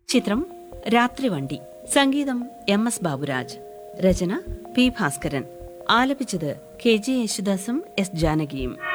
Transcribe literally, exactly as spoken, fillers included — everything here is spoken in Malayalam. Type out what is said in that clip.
ചിത്രം രാത്രിവണ്ടി. സംഗീതം എം എസ് ബാബുരാജ്. രചന പി ഭാസ്കരൻ. ആലപിച്ചത് കെ ജെ യേശുദാസും എസ് ജാനകിയും.